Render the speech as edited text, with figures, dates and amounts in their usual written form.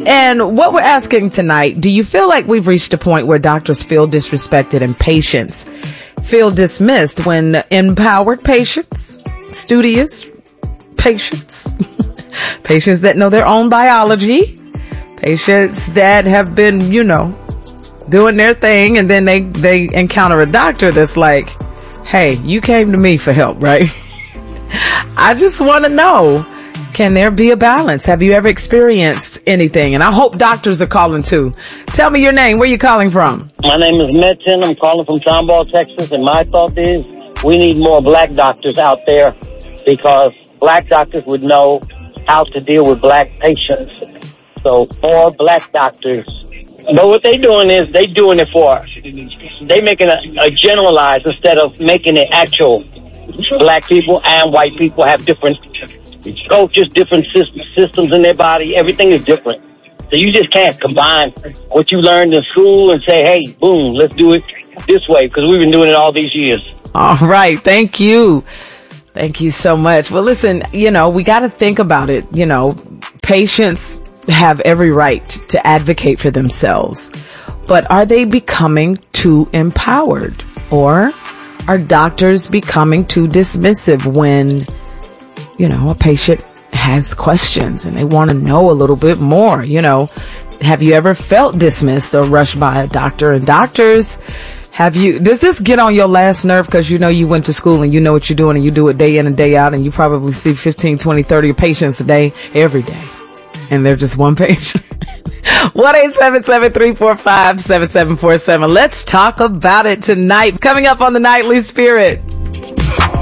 And what we're asking tonight, do you feel like we've reached a point where doctors feel disrespected and patients feel dismissed when empowered patients, studious patients, patients that know their own biology, patients that have been, doing their thing, and then they encounter a doctor that's like, hey, you came to me for help, right? I just want to know, can there be a balance? Have you ever experienced anything? And I hope doctors are calling too. Tell me your name. Where are you calling from? My name is Metin. I'm calling from Tomball, Texas. And my thought is we need more black doctors out there, because black doctors would know how to deal with black patients. So more black doctors. But what they're doing is they doing it for us. They making a generalized instead of making it actual. Black people and white people have different cultures, different systems in their body. Everything is different. So you just can't combine what you learned in school and say, hey, boom, let's do it this way, because we've been doing it all these years. All right. Thank you. Thank you so much. Well, listen, we got to think about it. Patients have every right to advocate for themselves, but are they becoming too empowered, or are doctors becoming too dismissive when, a patient has questions and they want to know a little bit more? Have you ever felt dismissed or rushed by a doctor? And doctors, does this get on your last nerve? Because you went to school and you know what you're doing and you do it day in and day out, and you probably see 15, 20, 30 patients a day, every day. And they're just one patient. 1-877-345-7747. Let's talk about it tonight. Coming up on the Nightly Spirit.